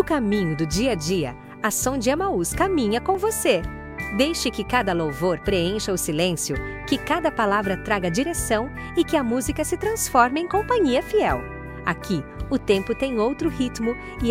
caminho do dia a dia, a Som de Emaús caminha com você. Deixe que cada louvor preencha o silêncio, que cada palavra traga direção e que a música se transforme em companhia fiel. Aqui, o tempo tem outro ritmo e